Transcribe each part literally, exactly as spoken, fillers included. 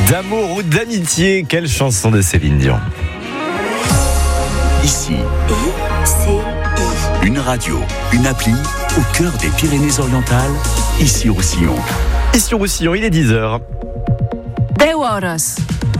D'amour ou d'amitié, quelle chanson de Céline Dion. Ici, I C I. une radio, une appli au cœur des Pyrénées-Orientales, ici Roussillon. Ici Roussillon, il est dix heures. dez horas.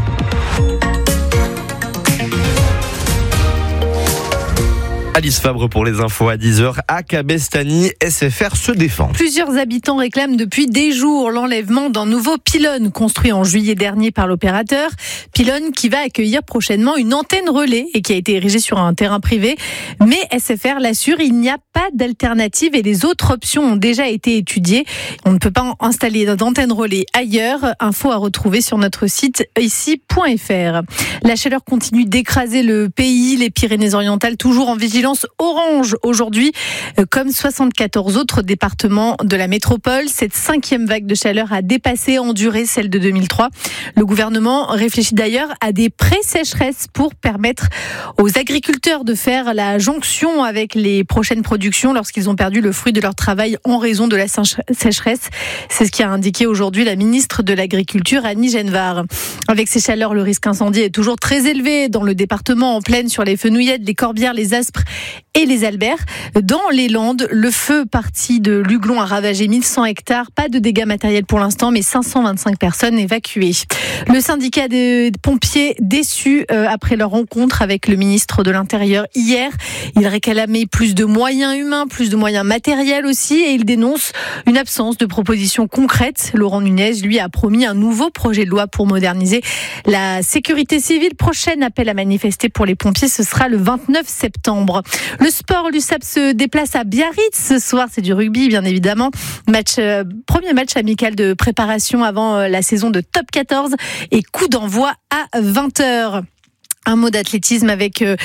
Alice Fabre pour les infos à dix heures. À Cabestany, S F R se défend. Plusieurs habitants réclament depuis des jours l'enlèvement d'un nouveau pylône construit en juillet dernier par l'opérateur. Pylône qui va accueillir prochainement une antenne relais et qui a été érigée sur un terrain privé. Mais S F R l'assure, il n'y a pas d'alternative et les autres options ont déjà été étudiées. On ne peut pas installer d'antenne relais ailleurs. Info à retrouver sur notre site ici point f r. La chaleur continue d'écraser le pays. Les Pyrénées-Orientales toujours en vigilance orange aujourd'hui, comme soixante-quatorze autres départements de la métropole. Cette cinquième vague de chaleur a dépassé en durée celle de deux mille trois. Le gouvernement réfléchit d'ailleurs à des pré-sécheresses pour permettre aux agriculteurs de faire la jonction avec les prochaines productions lorsqu'ils ont perdu le fruit de leur travail en raison de la sécheresse. C'est ce qu'a indiqué aujourd'hui la ministre de l'Agriculture, Annie Genevard. Avec ces chaleurs, le risque incendie est toujours très élevé dans le département, en plaine sur les Fenouillettes, les Corbières, les Aspres et les Alberts. Dans les Landes, le feu parti de Luglon a ravagé mille cent hectares. Pas de dégâts matériels pour l'instant, mais cinq cent vingt-cinq personnes évacuées. Le syndicat des pompiers déçu euh, après leur rencontre avec le ministre de l'Intérieur hier. Il réclamait plus de moyens humains, plus de moyens matériels aussi, et il dénonce une absence de propositions concrètes. Laurent Nunez, lui, a promis un nouveau projet de loi pour moderniser la sécurité civile. Prochain appel à manifester pour les pompiers, ce sera le vingt-neuf septembre. Le sport, l'U S A P se déplace à Biarritz ce soir, c'est du rugby bien évidemment. Match, euh, premier match amical de préparation avant euh, la saison de Top quatorze et coup d'envoi à vingt heures. Un mot d'athlétisme avec euh,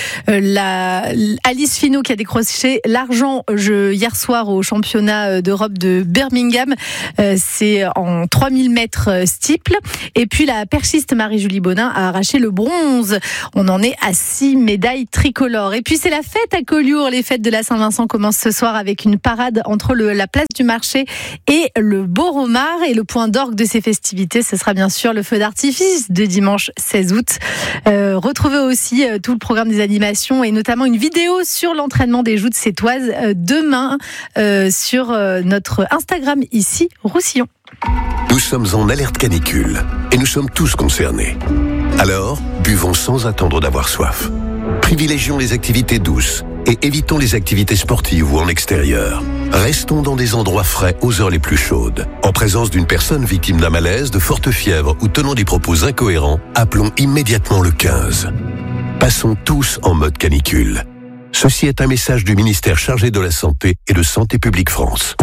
la Alice Finot qui a décroché l'argent je, hier soir au championnat d'Europe de Birmingham. Euh, c'est en trois mille mètres steeple. Et puis la perchiste Marie-Julie Bonin a arraché le bronze. On en est à six médailles tricolores. Et puis c'est la fête à Collioure. Les fêtes de la Saint-Vincent commencent ce soir avec une parade entre le, la place du marché et le Beau-Romard. Et le point d'orgue de ces festivités, ce sera bien sûr le feu d'artifice de dimanche seize août. Euh, retrouvez aussi euh, tout le programme des animations et notamment une vidéo sur l'entraînement des joutes sétoises euh, demain euh, sur euh, notre Instagram ici, Roussillon. Nous sommes en alerte canicule et nous sommes tous concernés. Alors, buvons sans attendre d'avoir soif. Privilégions les activités douces et évitons les activités sportives ou en extérieur. Restons dans des endroits frais aux heures les plus chaudes. En présence d'une personne victime d'un malaise, de forte fièvre ou tenant des propos incohérents, appelons immédiatement le quinze. Passons tous en mode canicule. Ceci est un message du ministère chargé de la Santé et de Santé publique France.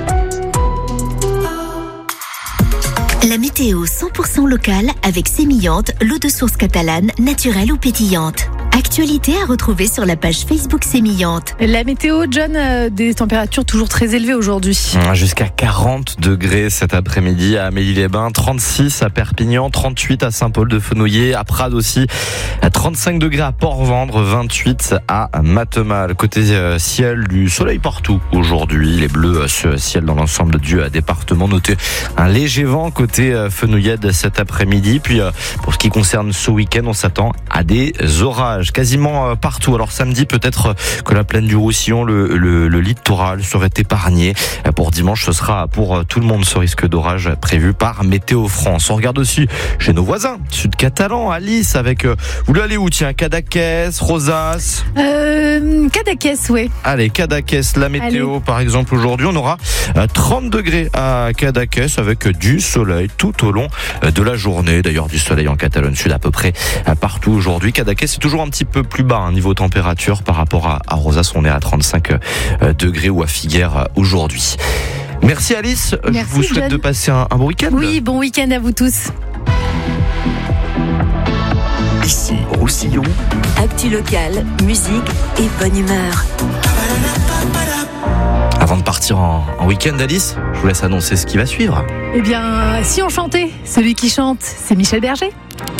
La météo cent pour cent locale avec Sémillante, l'eau de source catalane, naturelle ou pétillante. Actualité à retrouver sur la page Facebook Sémillante. La météo, John, euh, des températures toujours très élevées aujourd'hui. Jusqu'à quarante degrés cet après-midi à Amélie-les-Bains, trente-six à Perpignan, trente-huit à Saint-Paul-de-Fenouillet, à Prades aussi, à trente-cinq degrés à Port-Vendre, vingt-huit à Mathemal. Côté euh, ciel, du soleil partout aujourd'hui. Les bleus euh, ce ciel dans l'ensemble du euh, département. Notez un léger vent côté euh, Fenouillet cet après-midi. Puis euh, pour ce qui concerne ce week-end, on s'attend à des orages quasiment partout. Alors samedi, peut-être que la plaine du Roussillon, le, le, le littoral serait épargné. Pour dimanche, ce sera pour tout le monde ce risque d'orage prévu par Météo France. On regarde aussi chez nos voisins, sud catalan, à Lys, avec, vous voulez aller où? Tiens, Cadaqués, Rosas euh, Cadaqués, oui. Allez, Cadaqués, la météo, Allez. Par exemple, aujourd'hui, on aura trente degrés à Cadaqués avec du soleil tout au long de la journée. D'ailleurs, du soleil en Catalogne Sud à peu près partout aujourd'hui. Cadaqués, c'est toujours un petit peu plus bas, hein, niveau température par rapport à, à Rosas. On est à trente-cinq degrés ou à Figueres aujourd'hui. Merci Alice. Merci, je vous souhaite John. de passer un, un bon week-end. Oui, bon week-end à vous tous. Ici, Roussillon. Actu locale, musique et bonne humeur. Avant de partir en, en week-end, Alice, je vous laisse annoncer ce qui va suivre. Eh bien, si on chantait, celui qui chante, c'est Michel Berger.